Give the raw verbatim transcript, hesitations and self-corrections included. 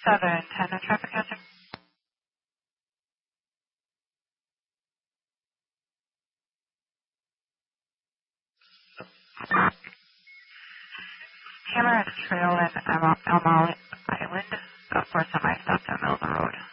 seven ten, no traffic hazard. Tamarack Trail in Elm Elm Island. Of course, I might stop in the middle of the road.